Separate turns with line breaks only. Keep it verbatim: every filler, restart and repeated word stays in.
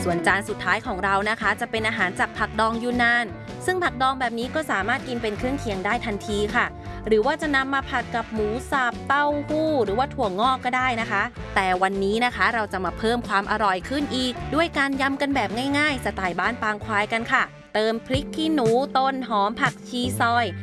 ส่วนจานสุดท้ายของเรานะคะจะเป็นอาหารจากผักดองยูนนานซึ่งผักดองแบบนี้ก็สามารถกินเป็นเครื่องเคียงได้ทันทีค่ะหรือว่าจะนำมาผัดกับหมูสับเต้าหู้หรือว่าถั่วงอกก็ได้นะคะแต่วันนี้นะคะเราจะมาเพิ่มความอร่อยขึ้นอีกด้วยการยำกันแบบง่ายๆสไตล์บ้านปางควายกันค่ะเติมพริกขี้หนูต้นหอมผักชีซอย